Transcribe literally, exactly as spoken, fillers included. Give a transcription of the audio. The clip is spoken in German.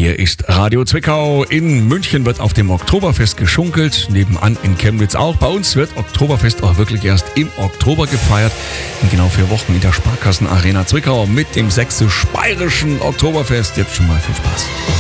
Hier ist Radio Zwickau. In München wird auf dem Oktoberfest geschunkelt, nebenan in Chemnitz auch. Bei uns wird Oktoberfest auch wirklich erst im Oktober gefeiert. In genau vier Wochen in der Sparkassenarena Zwickau mit dem sächsisch-bayerischen Oktoberfest. Jetzt schon mal viel Spaß.